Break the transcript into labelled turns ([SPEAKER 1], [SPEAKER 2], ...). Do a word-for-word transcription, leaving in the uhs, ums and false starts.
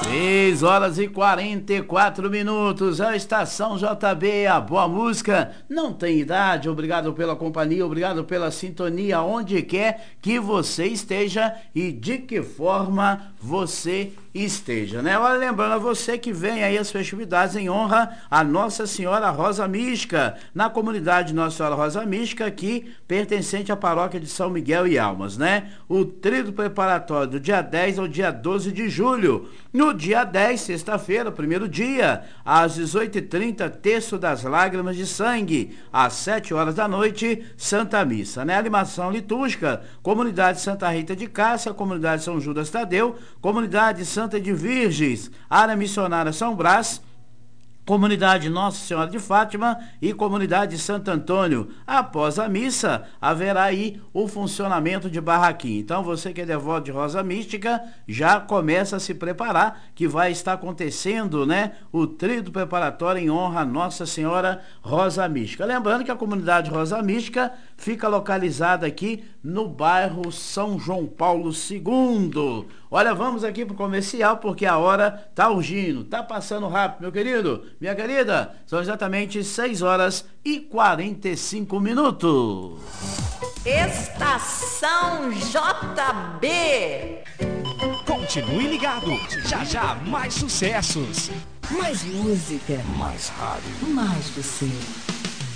[SPEAKER 1] seis horas e quarenta e quatro minutos, a Estação J B, a boa música não tem idade. Obrigado pela companhia, obrigado pela sintonia, onde quer que você esteja e de que forma você esteja, né? Olha, lembrando a você que vem aí as festividades em honra a Nossa Senhora Rosa Mística, na comunidade Nossa Senhora Rosa Mística, aqui pertencente à paróquia de São Miguel e Almas, né? O tríduo preparatório do dia dez ao dia doze de julho. No dia dez, sexta-feira, primeiro dia, às dezoito e trinta, Terço das Lágrimas de Sangue. Às sete horas da noite, Santa Missa, né? Animação litúrgica, Comunidade Santa Rita de Cássia, Comunidade São Judas Tadeu, Comunidade Santa de Virgens, Área Missionária São Brás, Comunidade Nossa Senhora de Fátima e Comunidade Santo Antônio. Após a missa, haverá aí o funcionamento de barraquinha. Então, você que é devoto de Rosa Mística, já começa a se preparar, que vai estar acontecendo, né, o tríduo preparatório em honra a Nossa Senhora Rosa Mística. Lembrando que a comunidade Rosa Mística fica localizada aqui no bairro São João Paulo segundo. Olha, vamos aqui pro comercial, porque a hora tá urgindo, tá passando rápido, meu querido, minha querida. São exatamente seis horas e quarenta e cinco minutos.
[SPEAKER 2] Estação J B.
[SPEAKER 3] Continue ligado, já já mais sucessos.
[SPEAKER 2] Mais música.
[SPEAKER 3] Mais rádio.
[SPEAKER 2] Mais você.